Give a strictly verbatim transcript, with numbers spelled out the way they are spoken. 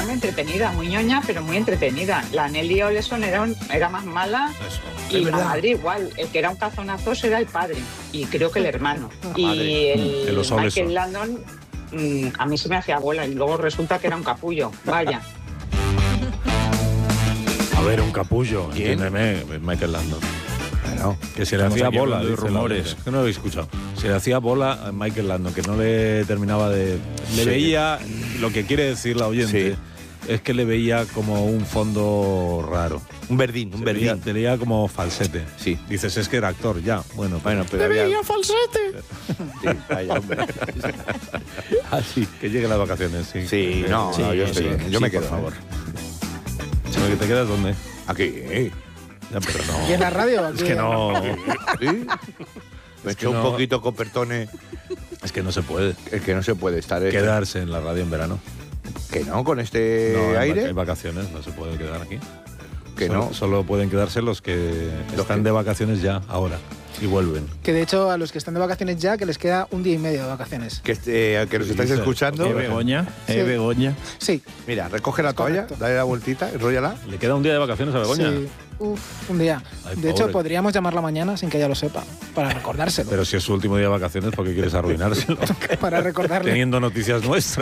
muy entretenida, muy ñoña, pero muy entretenida. La Nelly Oleson era, un, era más mala. Eso, y la madre igual. El que era un cazonazo era el padre. Y creo que el hermano. Y el, el Michael Landon, mmm, a mí se me hacía bola. Y luego resulta que era un capullo. Vaya. A ver, un capullo. ¿Quién? Entiéndeme, Michael Landon. Bueno, que se le hacía bola, de dice rumores. La, que no lo habéis escuchado. Se le hacía bola a Michael Landon, que no le terminaba de... Le sí. veía, lo que quiere decir la oyente, sí. es que le veía como un fondo raro. Un verdín, un se verdín. Veía, te veía como falsete. Sí. Dices, es que era actor, ya. Bueno, bueno pero ¡te había... veía falsete! Sí, vaya, hombre. Así, que lleguen las vacaciones, sí. Sí, no, sí, no yo, estoy, sí, yo sí, me quedo. Por favor. ¿Que te quedas dónde? Aquí, eh. Ya, pero no. ¿Y en la radio? Es que no. ¿Sí? Me Es echo que un no. poquito Copertone. Es que no se puede. Es que no se puede estar. Quedarse en la radio en verano. Que no, con este no, aire. En vacaciones no se puede quedar aquí. Que solo, no. Solo pueden quedarse los que los están que... de vacaciones ya, ahora. Y vuelven. Que de hecho a los que están de vacaciones ya, que les queda un día y medio de vacaciones. Que, este, que los estáis dice? escuchando. ¿Eh, Begoña? ¿Eh, sí. Begoña? Sí. Mira, recoge la toalla, dale la vueltita, enróllala. ¿Le queda un día de vacaciones a Begoña? Sí. Uf, un día. Ay, de pobre. hecho, podríamos llamarla mañana sin que ella lo sepa, para recordárselo. Pero si es su último día de vacaciones, ¿por qué quieres arruinárselo? Para recordarle. Teniendo noticias nuestras.